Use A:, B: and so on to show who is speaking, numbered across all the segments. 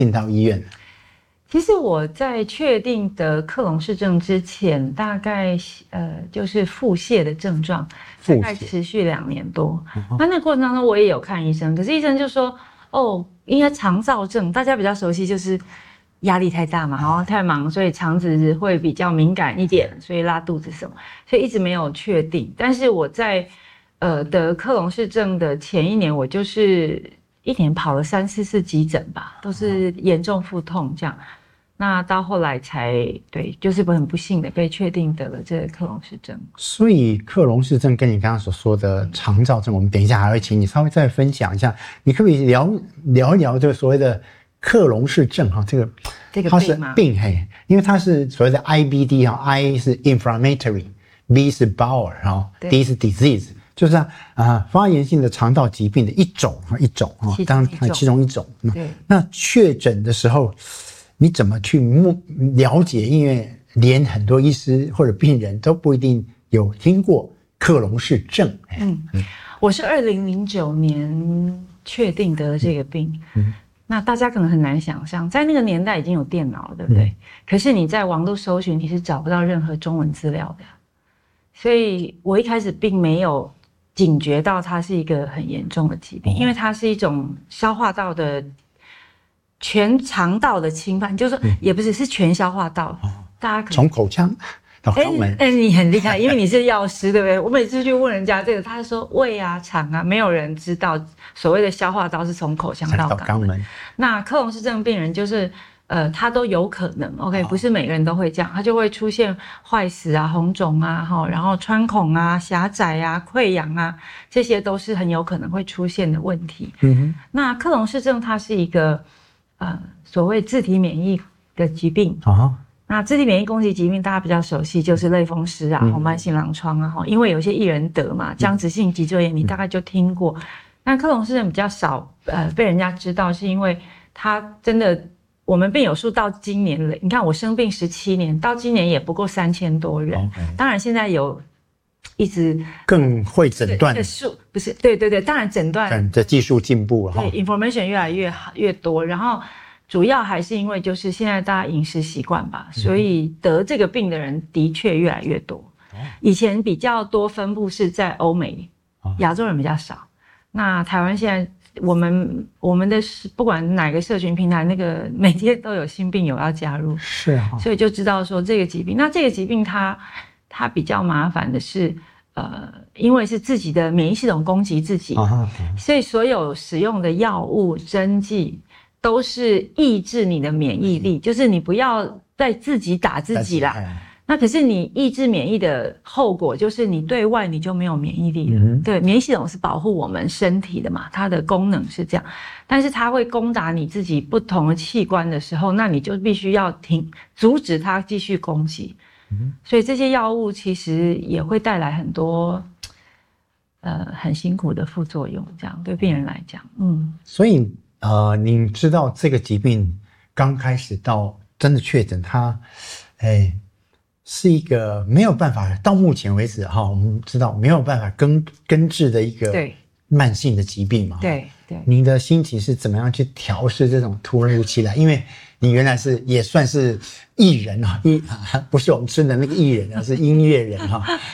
A: 进到医院？
B: 其实我在确定得克隆氏症之前，大概就是腹泻的症状，大概持续2年多。那个过程当中我也有看医生，可是医生就说，哦，应该肠燥症，大家比较熟悉就是压力太大嘛，然后太忙，所以肠子会比较敏感一点，所以拉肚子什么，所以一直没有确定。但是我在得克隆氏症的前1年，我就是1年跑了3、4次急诊吧，都是严重腹痛这样。那到后来才对，就是很不幸的被确定得了这个克隆氏症。
A: 所以克隆氏症跟你刚刚所说的肠燥症，我们等一下还会请你稍微再分享一下。你可不可以聊一聊这个所谓的克隆氏症哈？这个它是病嘿，因为它是所谓的 IBD 哈 ，I 是 inflammatory，B 是 bowel 哈 ，D 是 disease， 就是发炎性的肠道疾病的一种，当然其中一种。
B: 对，
A: 那确诊的时候，你怎么去了解？因为连很多医师或者病人都不一定有听过克隆氏症。
B: 我是2009年确定得了这个病。那大家可能很难想象，在那个年代已经有电脑了，对不对？可是你在网络搜寻，你是找不到任何中文资料的。所以我一开始并没有警觉到它是一个很严重的疾病，因为它是一种消化道的全肠道的侵犯，就是说也不是，是全消化道。大家可能
A: 从口腔到肛门。
B: 你很厉害，因为你是药师，对不对？我每次去问人家这个，他说胃啊、肠啊，没有人知道所谓的消化道是从口腔到肛门。那克隆氏症病人就是他都有可能 ，OK， 不是每个人都会这样，他就会出现坏死啊、红肿啊，然后穿孔啊、狭窄啊、溃疡啊，这些都是很有可能会出现的问题。那克隆氏症它是一个所谓自体免疫的疾病。那自体免疫攻击疾病大家比较熟悉，就是类风湿啊、红斑性狼疮啊，因为有些艺人得嘛，僵直性脊椎炎你大概就听过。但克隆氏症比较少被人家知道，是因为它真的我们病友数到今年了，你看我生病17年，到今年也不过3000多人。当然现在有一直
A: 更会诊断
B: 的数，不是对，当然诊断
A: 的技术进步了，
B: 对 information 越来越多，然后主要还是因为就是现在大家饮食习惯吧，所以得这个病的人的确越来越多。以前比较多分布是在欧美，亚洲人比较少。那台湾现在我们的不管哪个社群平台，那个每天都有新病友要加入，
A: 是啊，
B: 所以就知道说这个疾病。那这个疾病它比较麻烦的是，因为是自己的免疫系统攻击自己，所以所有使用的药物、针剂都是抑制你的免疫力，就是你不要再自己打自己啦。那可是你抑制免疫的后果就是你对外你就没有免疫力了。对，免疫系统是保护我们身体的嘛，它的功能是这样，但是它会攻打你自己不同的器官的时候，那你就必须要阻止它继续攻击。所以这些药物其实也会带来很多很辛苦的副作用，这样对病人来讲。
A: 所以你知道这个疾病刚开始到真的确诊，它是一个没有办法到目前为止我们知道没有办法根治的一个慢性的疾病嘛。
B: 对，
A: 您的心情是怎么样去调试这种突如其来？因为你原来也算是艺人不是我们吃的那个艺人是音乐人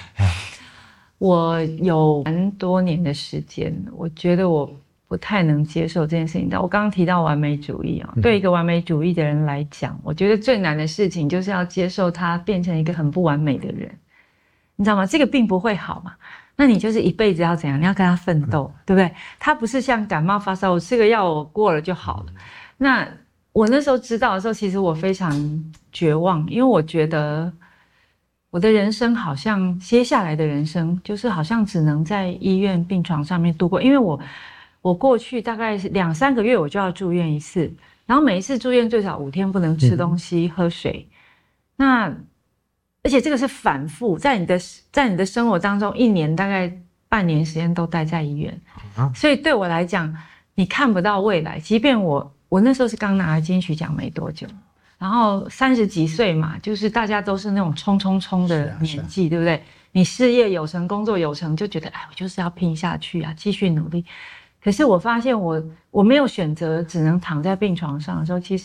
B: 我有蛮多年的时间，我觉得我不太能接受这件事情。但我刚刚提到完美主义对一个完美主义的人来讲，我觉得最难的事情就是要接受他变成一个很不完美的人，你知道吗？这个病不会好嘛，那你就是一辈子要怎样？你要跟他奋斗，对不对？他不是像感冒发烧，我吃个药我过了就好了。那我那时候知道的时候，其实我非常绝望，因为我觉得我的人生好像接下来的人生就是好像只能在医院病床上面度过，因为我过去大概2、3个月我就要住院一次，然后每一次住院最少5天不能吃东西、喝水。那而且这个是反复，在你的生活当中1年大概半年时间都待在医院，所以对我来讲，你看不到未来。即便我那时候是刚拿了金曲奖没多久，然后30几岁嘛，就是大家都是那种冲的年纪，对不对？你事业有成，工作有成，就觉得我就是要拼下去啊，继续努力。可是我发现我没有选择，只能躺在病床上的时候，其